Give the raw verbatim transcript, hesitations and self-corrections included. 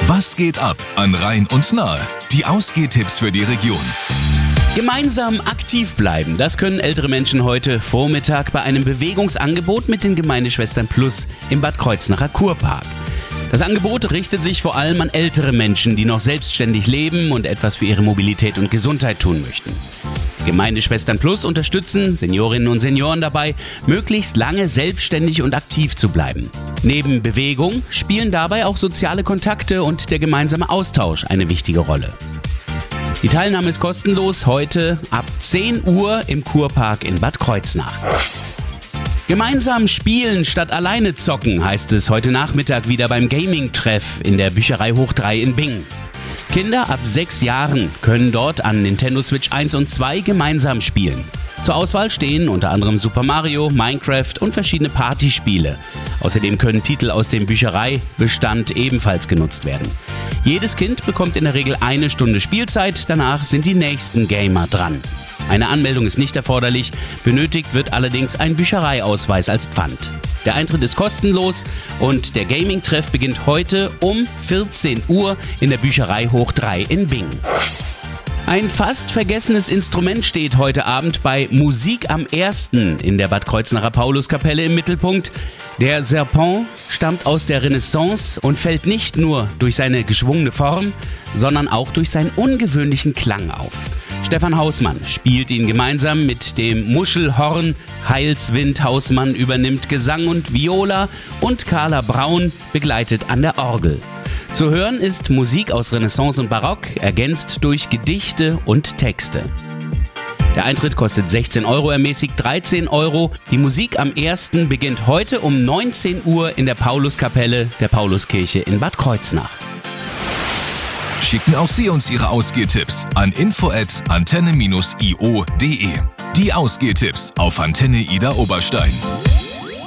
Was geht ab an Rhein und Nahe? Die Ausgehtipps für die Region. Gemeinsam aktiv bleiben, das können ältere Menschen heute Vormittag bei einem Bewegungsangebot mit den Gemeindeschwestern Plus im Bad Kreuznacher Kurpark. Das Angebot richtet sich vor allem an ältere Menschen, die noch selbstständig leben und etwas für ihre Mobilität und Gesundheit tun möchten. Gemeindeschwestern Plus unterstützen Seniorinnen und Senioren dabei, möglichst lange selbstständig und aktiv zu bleiben. Neben Bewegung spielen dabei auch soziale Kontakte und der gemeinsame Austausch eine wichtige Rolle. Die Teilnahme ist kostenlos, heute ab zehn Uhr im Kurpark in Bad Kreuznach. Gemeinsam spielen statt alleine zocken, heißt es heute Nachmittag wieder beim Gaming-Treff in der Bücherei Hoch drei in Bingen. Kinder ab sechs Jahren können dort an Nintendo Switch eins und zwei gemeinsam spielen. Zur Auswahl stehen unter anderem Super Mario, Minecraft und verschiedene Partyspiele. Außerdem können Titel aus dem Büchereibestand ebenfalls genutzt werden. Jedes Kind bekommt in der Regel eine Stunde Spielzeit, danach sind die nächsten Gamer dran. Eine Anmeldung ist nicht erforderlich, benötigt wird allerdings ein Büchereiausweis als Pfand. Der Eintritt ist kostenlos und der Gaming-Treff beginnt heute um vierzehn Uhr in der Bücherei Hoch drei in Bingen. Ein fast vergessenes Instrument steht heute Abend bei Musik am ersten in der Bad Kreuznacher Pauluskapelle im Mittelpunkt. Der Serpent stammt aus der Renaissance und fällt nicht nur durch seine geschwungene Form, sondern auch durch seinen ungewöhnlichen Klang auf. Stefan Hausmann spielt ihn gemeinsam mit dem Muschelhorn, Heilswind Hausmann übernimmt Gesang und Viola und Carla Braun begleitet an der Orgel. Zu hören ist Musik aus Renaissance und Barock, ergänzt durch Gedichte und Texte. Der Eintritt kostet sechzehn Euro, ermäßigt dreizehn Euro. Die Musik am ersten beginnt heute um neunzehn Uhr in der Pauluskapelle der Pauluskirche in Bad Kreuznach. Schicken auch Sie uns Ihre Ausgehtipps an info at antenne dash i o punkt de. Die Ausgehtipps auf Antenne Ida Oberstein.